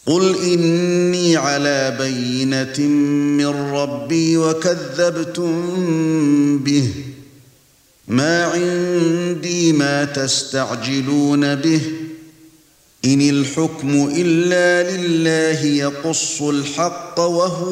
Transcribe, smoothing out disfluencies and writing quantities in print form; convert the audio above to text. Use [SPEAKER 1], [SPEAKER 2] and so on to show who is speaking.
[SPEAKER 1] قُلْ إِنِّي عَلَى بَيِّنَةٍ مِّن رَّبِّي وَكَذَّبْتُم بِهِ مَا عِندِي مَا تَسْتَعْجِلُونَ بِهِ إِنِ الْحُكْمُ إِلَّا لِلَّهِ يَقُصُّ الْحَقَّ وَهُوَ